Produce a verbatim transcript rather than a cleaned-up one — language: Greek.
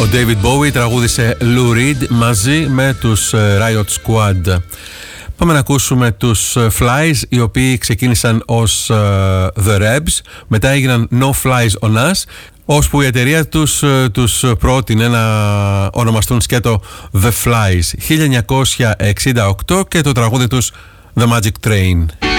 Ο David Bowie τραγούδισε Lou Reed μαζί με τους Riot Squad. Πάμε να ακούσουμε τους Flies, οι οποίοι ξεκίνησαν ως uh, The Rebs, μετά έγιναν No Flies on Us, ώσπου η εταιρεία τους, τους πρότεινε να ονομαστούν σκέτο The Flies. χίλια εννιακόσια εξήντα οκτώ και το τραγούδι τους The Magic Train.